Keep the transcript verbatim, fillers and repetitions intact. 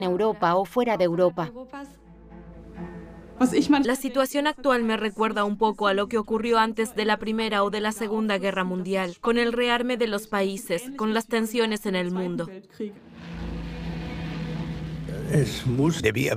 en Europa o fuera de Europa. La situación actual me recuerda un poco a lo que ocurrió antes de la Primera o de la Segunda Guerra Mundial, con el rearme de los países, con las tensiones en el mundo. Debía